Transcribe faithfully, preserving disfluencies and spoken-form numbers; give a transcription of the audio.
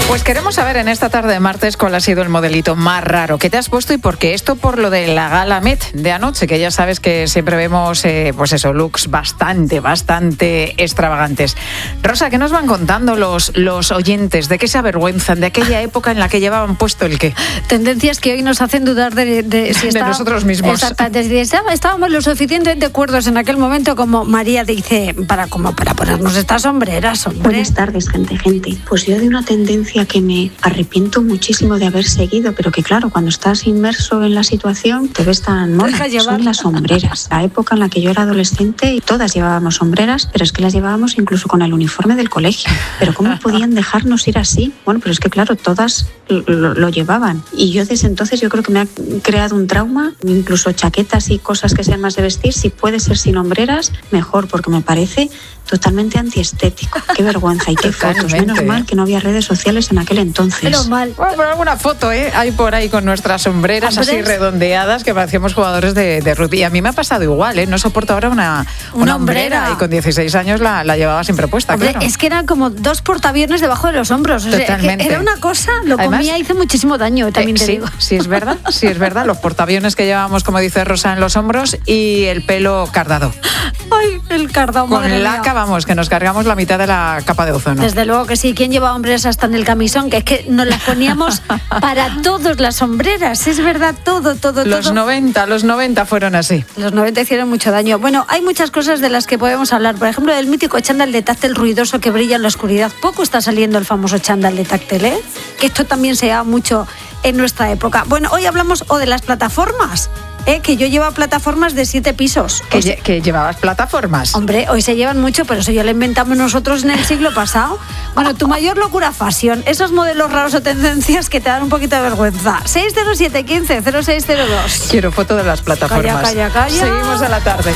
Pues queremos saber en esta tarde de martes cuál ha sido el modelito más raro que te has puesto y por qué. Esto por lo de la gala Met de anoche, que ya sabes que siempre vemos, eh, pues eso, looks bastante, bastante extravagantes. Rosa, ¿qué nos van contando los, los oyentes? ¿De qué se avergüenzan? ¿De aquella época en la que llevaban puesto el qué? Tendencias que hoy nos hacen dudar de, de si de está, nosotros mismos. Exactamente. Estábamos lo suficientemente cuerdos en aquel momento como María dice, para, como para ponernos estas sombreras, hombre. Buenas tardes, gente, gente. Pues yo de una tendencia que me arrepiento muchísimo de haber seguido, pero que claro, cuando estás inmerso en la situación te ves tan mona. Son las sombreras. La época en la que yo era adolescente, todas llevábamos sombreras, pero es que las llevábamos incluso con el uniforme del colegio. Pero ¿cómo podían dejarnos ir así? Bueno, pero es que claro, todas lo, lo llevaban. Y yo desde entonces yo creo que me ha creado un trauma, incluso chaquetas y cosas que sean más de vestir, si puede ser sin hombreras, mejor, porque me parece totalmente antiestético. Qué vergüenza y qué fotos. Menos mal que no había redes sociales en aquel entonces. Pero mal. Bueno, pero alguna foto, ¿eh? Hay por ahí con nuestras sombreras ¿Hombres? así redondeadas que parecíamos jugadores de, de rugby. Y a mí me ha pasado igual, ¿eh? No soporto ahora una, una, Una hombrera. hombrera. Y con dieciséis años la, la llevaba siempre puesta, Hombre, claro. es que eran como dos portaaviones debajo de los hombros. O sea, Totalmente. que era una cosa, lo Además, comía, hizo muchísimo daño, también eh, te sí, digo. sí es verdad, sí es verdad. Los portaaviones que llevábamos, como dice Rosa, en los hombros y el pelo cardado. Ay, el cardao, madre Con mía. laca, vamos, que nos cargamos la mitad de la capa de ozono. Desde luego que sí. ¿Quién lleva hombres hasta en el camisón? Que es que nos las poníamos para todos las sombreras. Es verdad, todo, todo, Los todo. noventa, los noventa fueron así. Los noventa hicieron mucho daño. Bueno, hay muchas cosas de las que podemos hablar. Por ejemplo, del mítico chándal de táctil ruidoso que brilla en la oscuridad. Poco está saliendo el famoso chándal de táctil, ¿eh? Que esto también se da mucho en nuestra época. Bueno, hoy hablamos o de las plataformas, ¿eh? Que yo llevo plataformas de siete pisos. Que, O sea, lle- que llevabas plataformas. Hombre, hoy se llevan mucho, pero eso ya lo inventamos nosotros en el siglo pasado. Bueno, tu mayor locura fashion, esos modelos raros o tendencias que te dan un poquito de vergüenza. seis cero siete uno cinco cero seis cero dos. Quiero foto de las plataformas. Calla, calla, calla. Seguimos a la tarde.